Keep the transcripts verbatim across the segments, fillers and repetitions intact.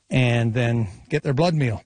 and then get their blood meal.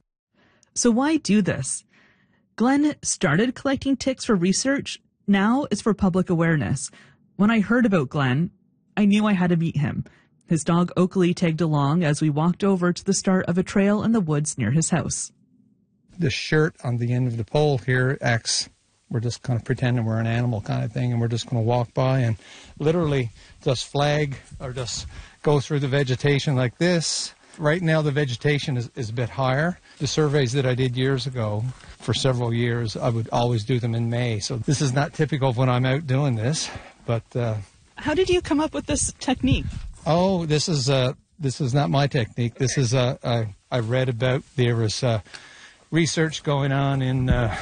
So why do this? Glenn started collecting ticks for research. Now it's for public awareness. When I heard about Glenn, I knew I had to meet him. His dog Oakley tagged along as we walked over to the start of a trail in the woods near his house. The shirt on the end of the pole here acts, we're just kind of pretending we're an animal kind of thing, and we're just going to walk by and literally just flag or just go through the vegetation like this. Right now the vegetation is, is a bit higher. The surveys that I did years ago, for several years, I would always do them in May. So this is not typical of when I'm out doing this, but... Uh, How did you come up with this technique? Oh, this is uh, this is not my technique. This is uh, I, I read about, there was uh, research going on in uh,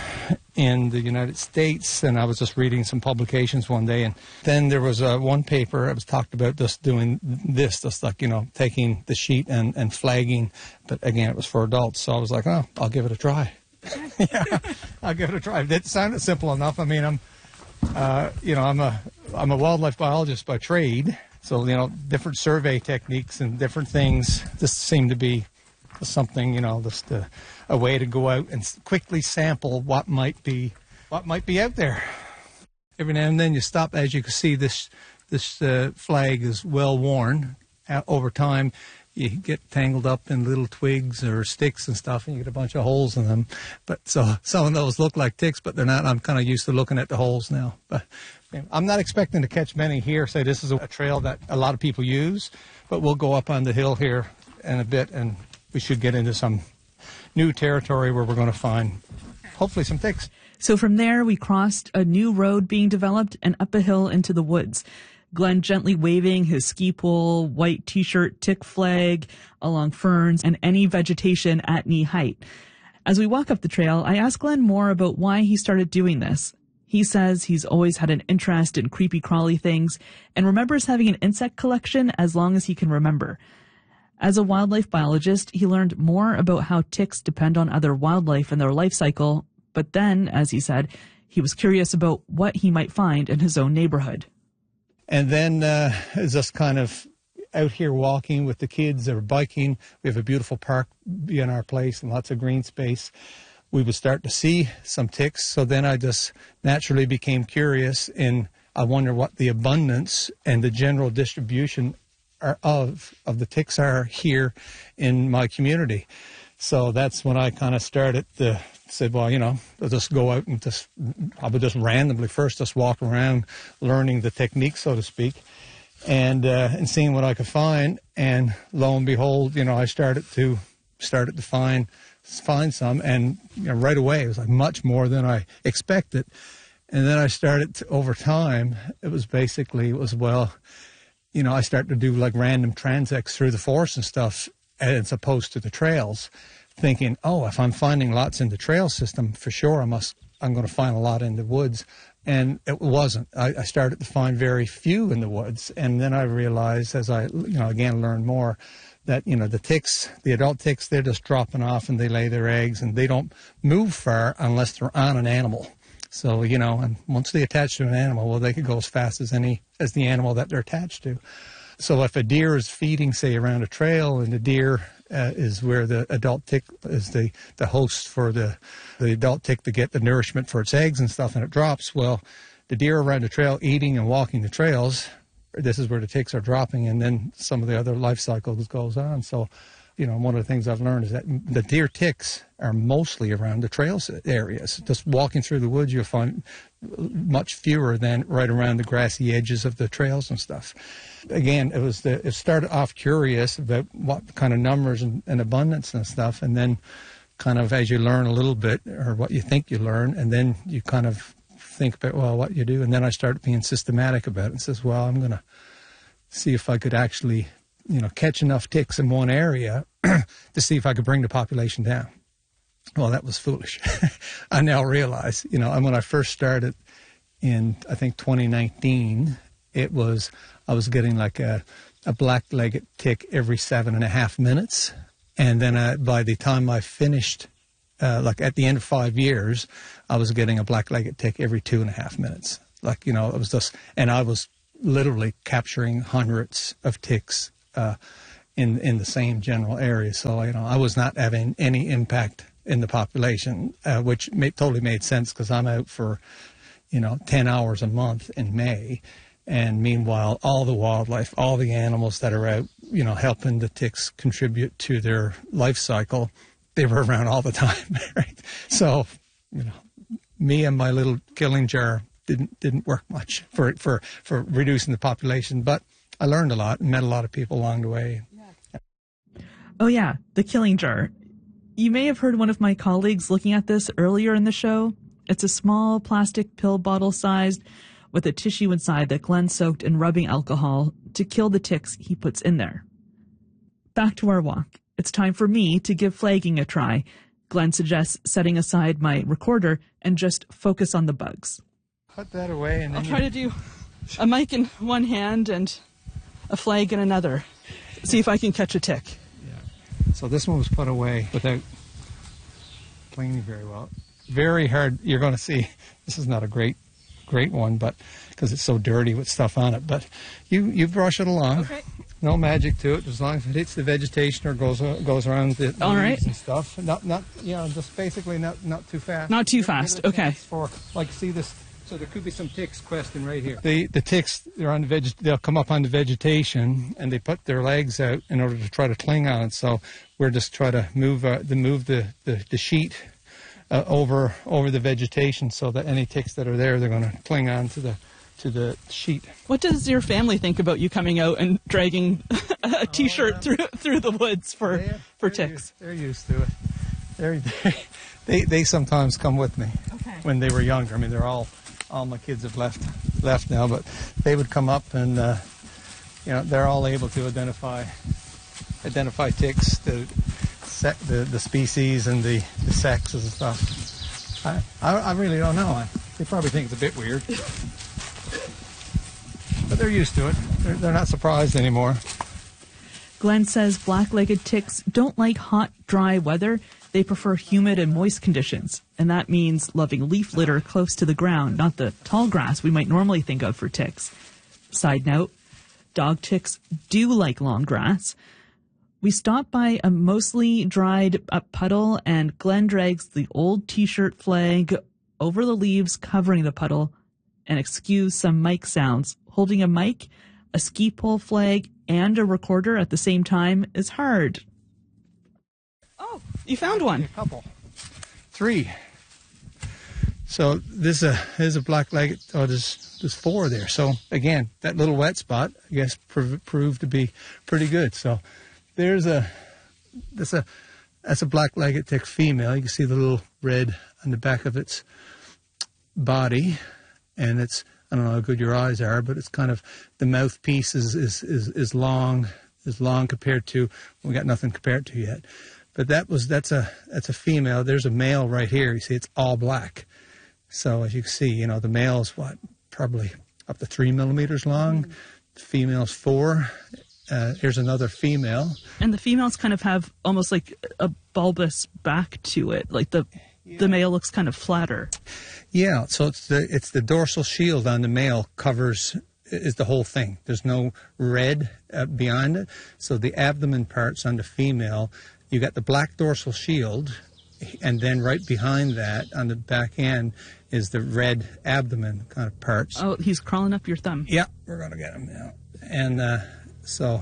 in the United States, and I was just reading some publications one day, and then there was uh, one paper. I was talked about just doing this, just like, you know, taking the sheet and, and flagging, but again, it was for adults. So I was like, oh, I'll give it a try. Yeah, I'll give it a try. It sounded simple enough. I mean, I'm uh, you know, I'm a I'm a wildlife biologist by trade. So, you know, different survey techniques and different things just seem to be something, you know, just a, a way to go out and quickly sample what might be what might be out there. Every now and then you stop. As you can see, this this uh, flag is well worn. Uh, over time, you get tangled up in little twigs or sticks and stuff, and you get a bunch of holes in them. But so some of those look like ticks, but they're not. I'm kind of used to looking at the holes now. But I'm not expecting to catch many here. Say this is a trail that a lot of people use, but we'll go up on the hill here in a bit, and we should get into some new territory where we're going to find, hopefully, some ticks. So from there, we crossed a new road being developed and up a hill into the woods. Glenn gently waving his ski pole, white T-shirt, tick flag along ferns and any vegetation at knee height. As we walk up the trail, I ask Glenn more about why he started doing this. He says he's always had an interest in creepy crawly things and remembers having an insect collection as long as he can remember. As a wildlife biologist, he learned more about how ticks depend on other wildlife in their life cycle. But then, as he said, he was curious about what he might find in his own neighborhood. And then uh, just kind of out here walking with the kids or biking. We have a beautiful park in our place and lots of green space. We would start to see some ticks. So then I just naturally became curious, and I wonder what the abundance and the general distribution are of, of the ticks are here in my community. So that's when I kind of started to said, well, you know, I'll just go out and just, I would just randomly first just walk around learning the technique, so to speak, and uh, and seeing what I could find. And lo and behold, you know, I started to started to find find some, and you know, right away it was like much more than I expected. And then I started to, over time, it was basically, it was, well, you know, I started to do like random transects through the forest and stuff as opposed to the trails, thinking, oh, if I'm finding lots in the trail system, for sure I must, I'm going to find a lot in the woods. And it wasn't. I, I started to find very few in the woods. And then I realized, as I, you know, again, learned more, that, you know, the ticks, the adult ticks, they're just dropping off and they lay their eggs, and they don't move far unless they're on an animal. So, you know, and once they attach to an animal, well, they could go as fast as any, as the animal that they're attached to. So if a deer is feeding, say, around a trail, and the deer uh, is where the adult tick is the, the host for the, the adult tick to get the nourishment for its eggs and stuff, and it drops, well, the deer around the trail eating and walking the trails, this is where the ticks are dropping, and then some of the other life cycles goes on. So, you know, one of the things I've learned is that the deer ticks are mostly around the trails areas. Just walking through the woods, you'll find much fewer than right around the grassy edges of the trails and stuff. Again, it was the, it started off curious about what kind of numbers and, and abundance and stuff, and then kind of as you learn a little bit, or what you think you learn, and then you kind of think about, well, what you do, and then I started being systematic about it and says, well, I'm going to see if I could actually, you know, catch enough ticks in one area to see if I could bring the population down. Well, that was foolish. I now realize, you know, and when I first started in, I think, twenty nineteen, it was, I was getting like a, a black-legged tick every seven and a half minutes. And then uh, by the time I finished, uh, like at the end of five years, I was getting a black-legged tick every two and a half minutes. Like, you know, it was just, and I was literally capturing hundreds of ticks uh, in in the same general area. So you know, I was not having any impact in the population, uh, which made, totally made sense because I'm out for, you know, ten hours a month in May. And meanwhile, all the wildlife, all the animals that are out, you know, helping the ticks contribute to their life cycle, they were around all the time, right? So, you know, me and my little killing jar didn't didn't work much for for for reducing the population, but I learned a lot and met a lot of people along the way. Oh yeah, the killing jar. You may have heard one of my colleagues looking at this earlier in the show. It's a small plastic pill bottle sized with a tissue inside that Glenn soaked in rubbing alcohol to kill the ticks he puts in there. Back to our walk. It's time for me to give flagging a try. Glenn suggests setting aside my recorder and just focus on the bugs. Put that away and then I'll try to do a mic in one hand and a flag in another. See if I can catch a tick. Yeah. So this one was put away without cleaning very well. Very hard. You're going to see this is not a great great one, but because it's so dirty with stuff on it, but you you brush it along. Okay. No magic to it, as long as it hits the vegetation or goes uh, goes around the, the All leaves right. and stuff. Not not you know just basically not not too fast. Not too Give- fast. give it a Okay. chance For like see this. So there could be some ticks questing right here. The the ticks they're on the veg. They'll come up on the vegetation and they put their legs out in order to try to cling on it. So we're just trying to move uh, the move the the, the sheet. Uh, over over the vegetation so that any ticks that are there, they're going to cling on to the to the sheet. What does your family think about you coming out and dragging a T-shirt Oh, yeah. through through the woods for They're- for they're ticks? used- they're used to it. They're, they they sometimes come with me. Okay. When they were younger. I mean, they're all all my kids have left left now, but they would come up and uh, you know they're all able to identify identify ticks. The The, the species and the, the sexes and stuff. I, I I really don't know. I, they probably think it's a bit weird, but they're used to it. They're, they're not surprised anymore. Glenn says black-legged ticks don't like hot, dry weather. They prefer humid and moist conditions, and that means loving leaf litter close to the ground, not the tall grass we might normally think of for ticks. Side note, dog ticks do like long grass. We stop by a mostly dried up puddle, and Glenn drags the old T-shirt flag over the leaves covering the puddle and excuse some mic sounds. Holding a mic, a ski pole flag, and a recorder at the same time is hard. Oh, you found one. A couple. Three. So this is a, this is a black-legged, oh, there's, there's four there. So again, that little wet spot, I guess, prov- proved to be pretty good. So there's a, that's a, that's a black-legged tick female. You can see the little red on the back of its body, and it's, I don't know how good your eyes are, but it's kind of, the mouthpiece is is is, is long, is long compared to, we got nothing compared to yet. But that was, that's a, that's a female. There's a male right here. You see, it's all black. So as you can see, you know, the male's what, probably up to three millimeters long. Mm. The female's four. Uh, here's another female. And the females kind of have almost like a bulbous back to it. Like the yeah. the male looks kind of flatter. Yeah, so it's the it's the dorsal shield on the male covers is the whole thing. There's no red uh, beyond it. So the abdomen parts on the female, you got the black dorsal shield, and then right behind that on the back end is the red abdomen kind of parts. Oh, he's crawling up your thumb. Yeah, we're going to get him now. And uh, so,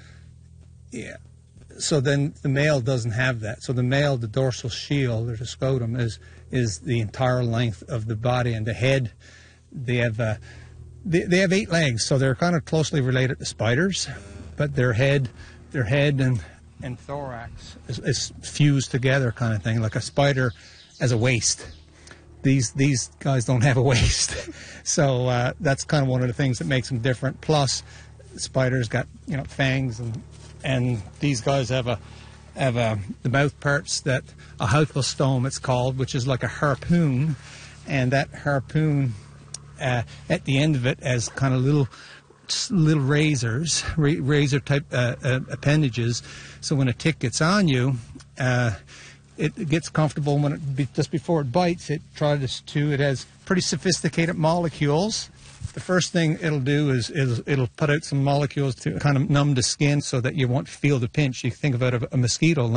yeah. So then the male doesn't have that. So the male, the dorsal shield or the scrotum is is the entire length of the body, and the head. They have uh, they, they have eight legs, so they're kind of closely related to spiders, but their head, their head and and thorax is, is fused together, kind of thing, like a spider as a waist. These these guys don't have a waist, so uh, that's kind of one of the things that makes them different. Plus, the spiders got you know fangs and. And these guys have a have a, the mouth parts that a hypostome it's called, which is like a harpoon, and that harpoon uh, at the end of it has kind of little little razors, ra- razor type uh, uh, appendages. So when a tick gets on you, uh, it gets comfortable when it be, just before it bites. It tries to. It has pretty sophisticated molecules The first thing it'll do is, is it'll put out some molecules to kind of numb the skin so that you won't feel the pinch. You think about a, a mosquito